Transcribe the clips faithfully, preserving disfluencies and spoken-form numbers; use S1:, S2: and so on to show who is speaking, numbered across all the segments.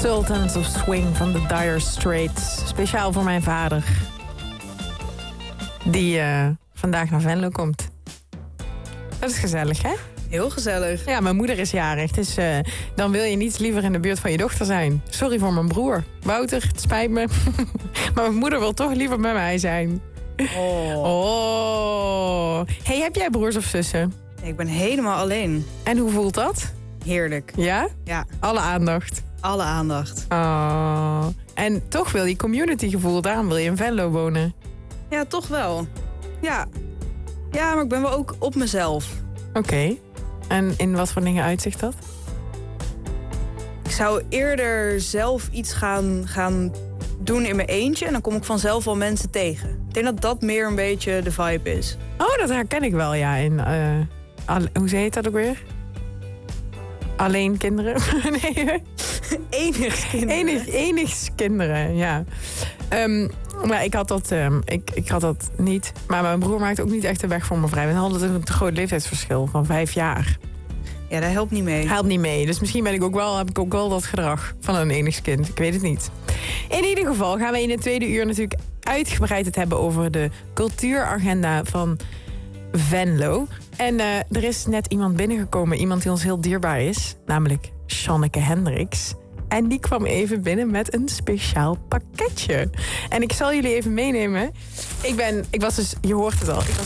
S1: Sultans of Swing van de Dire Straits. Speciaal voor mijn vader. Die uh, vandaag naar Venlo komt. Dat is gezellig, hè?
S2: Heel gezellig.
S1: Ja, mijn moeder is jarig. Dus uh, dan wil je niets liever in de buurt van je dochter zijn. Sorry voor mijn broer. Wouter, het spijt me. Maar mijn moeder wil toch liever bij mij zijn.
S2: Oh.
S1: Oh. Hey, heb jij broers of zussen?
S2: Ik ben helemaal alleen.
S1: En hoe voelt dat?
S2: Heerlijk.
S1: Ja?
S2: Ja.
S1: Alle aandacht?
S2: Alle aandacht.
S1: Oh. En toch wil je communitygevoel. Daarom wil je in Venlo wonen.
S2: Ja, toch wel. Ja. Ja, maar ik ben wel ook op mezelf.
S1: Oké. Okay. En in wat voor dingen uitzicht dat?
S2: Ik zou eerder zelf iets gaan, gaan doen in mijn eentje. En dan kom ik vanzelf wel mensen tegen. Ik denk dat dat meer een beetje de vibe is.
S1: Oh, dat herken ik wel, ja. In, uh, al, hoe heet dat ook weer? Alleen kinderen? Nee.
S2: Enigs kinderen.
S1: Enig, enigs kinderen, ja. Um, maar ik had, dat, um, ik, ik had dat niet. Maar mijn broer maakte ook niet echt de weg voor me vrij. We hadden een te groot leeftijdsverschil van vijf jaar.
S2: Ja, dat helpt niet mee.
S1: Helpt niet mee. Dus misschien ben ik ook wel, heb ik ook wel dat gedrag van een enigskind. Ik weet het niet. In ieder geval gaan we in het tweede uur natuurlijk uitgebreid het hebben over de cultuuragenda van Venlo. En uh, er is net iemand binnengekomen, iemand die ons heel dierbaar is. Namelijk Shanneke Hendricks. En die kwam even binnen met een speciaal pakketje. En ik zal jullie even meenemen. Ik ben, ik was dus, je hoort het al. Ik was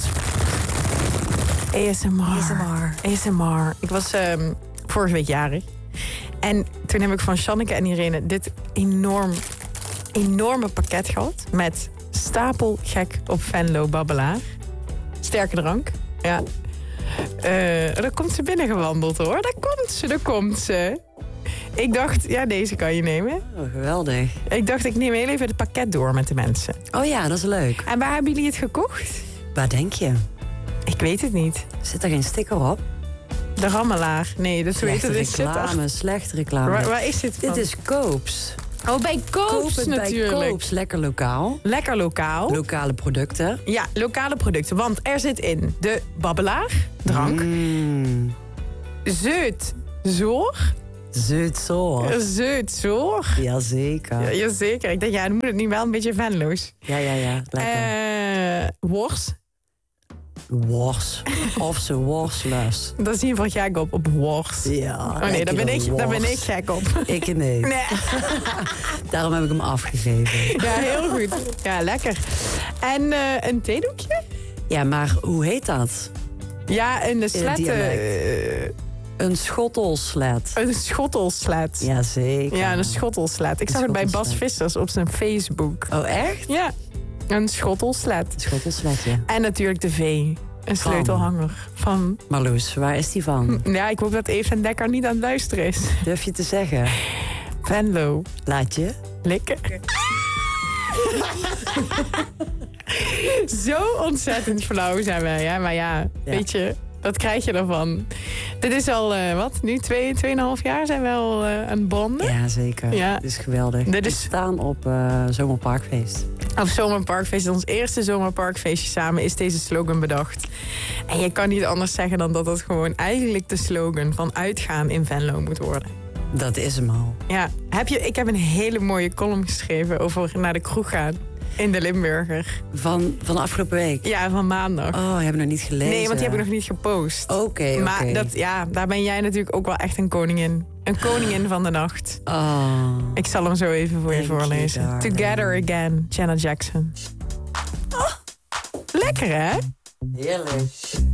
S1: A S M R.
S2: A S M R.
S1: A S M R. Ik was um, vorige week jarig. En toen heb ik van Shanneke en Irene dit enorm, enorme pakket gehad. Met stapelgek op Venlo babbelaar. Sterke drank. Ja. Uh, daar komt ze binnengewandeld hoor. Daar komt ze, daar komt ze. Ik dacht, ja, deze kan je nemen.
S3: Oh, geweldig.
S1: Ik dacht, ik neem heel even het pakket door met de mensen.
S3: Oh ja, dat is leuk.
S1: En waar hebben jullie het gekocht?
S3: Waar denk je?
S1: Ik weet het niet.
S3: Zit er geen sticker op?
S1: De Rammelaar. Nee, dat weet het is
S3: reclame, slechte reclame.
S1: Waar, waar is dit van?
S3: Dit is Koops.
S1: Oh, bij Koops
S3: Koop het
S1: natuurlijk.
S3: bij Koops, lekker lokaal.
S1: Lekker lokaal.
S3: Lokale producten.
S1: Ja, lokale producten. Want er zit in de babbelaar, drank.
S3: Mm.
S1: Zeut, zoor.
S3: Zeutzoor.
S1: Zeutzoor.
S3: Jazeker.
S1: Ja, jazeker. Ik denk, ja, dan moet het niet wel een beetje Venlo's.
S3: Ja, ja, ja. Lekker.
S1: Uh, worst.
S3: Wors. Of ze worstlus.
S1: Dat is hier van gek op, op worst.
S3: Ja.
S1: Oh nee, daar ben, ik, daar ben ik gek op.
S3: Ik nee.
S1: Nee.
S3: Daarom heb ik hem afgegeven.
S1: Ja, heel goed. Ja, lekker. En uh, een theedoekje?
S3: Ja, maar hoe heet dat?
S1: Ja, een slet. Uh,
S3: een schottelslet.
S1: Een schottelslet.
S3: Jazeker.
S1: Ja, een schottelslet. Ik
S3: een
S1: zag het bij Bas Vissers op zijn Facebook.
S3: Oh, echt?
S1: Ja, een schottelslet.
S3: Een schottelslet, ja.
S1: En natuurlijk de V. Een sleutelhanger van...
S3: Marloes, waar is die van?
S1: Ja, ik hoop dat Eve en Dekker niet aan het luisteren is.
S3: Durf je te zeggen?
S1: Venlo.
S3: Laat je?
S1: Lekker. Zo ontzettend flauw zijn wij, hè? Maar ja, ja, weet je, dat krijg je ervan. Dit is al, uh, wat, nu twee, tweeënhalf jaar zijn we al uh, aan het bonden?
S3: Ja, zeker. Ja. Dit is geweldig.
S1: Dit is...
S3: We staan op uh, Zomerparkfeest.
S1: Op Zomerparkfeest, ons eerste Zomerparkfeestje samen, is deze slogan bedacht. En je kan niet anders zeggen dan dat dat gewoon eigenlijk de slogan van uitgaan in Venlo moet worden.
S3: Dat is hem al.
S1: Ja, heb je, ik heb een hele mooie column geschreven over naar de kroeg gaan. In de Limburger.
S3: Van, van de afgelopen week?
S1: Ja, van maandag.
S3: Oh, je hebt nog niet gelezen?
S1: Nee, want die heb ik nog niet gepost.
S3: Oké, okay, oké.
S1: Maar
S3: okay.
S1: dat, ja, daar ben jij natuurlijk ook wel echt een koningin. Een koningin van de nacht.
S3: Oh.
S1: Ik zal hem zo even voor je voorlezen.
S3: You,
S1: Together Again, Janet Jackson. Oh, lekker hè?
S3: Heerlijk.